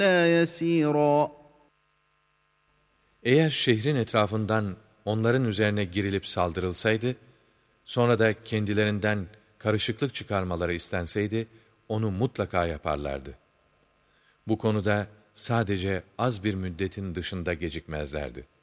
يَسِيرًا. Eğer şehrin etrafından onların üzerine girilip saldırılsaydı, sonra da kendilerinden karışıklık çıkarmaları istenseydi, onu mutlaka yaparlardı. Bu konuda sadece az bir müddetin dışında gecikmezlerdi.